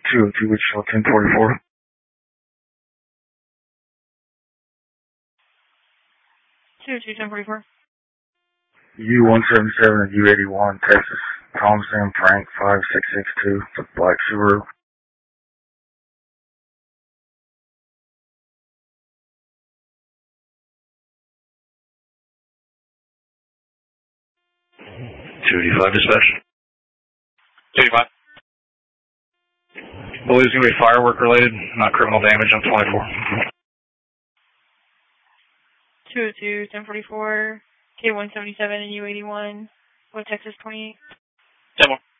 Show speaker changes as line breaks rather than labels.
202 Wichita 1044. U177 and U81, Texas. Tom Sam Frank 5662, the black Subaru.
$285 dispatch.
285.
Believe it's going to be firework related, not criminal damage on 24.
202, 1044, K177 and U81, West Texas 28.
10 more.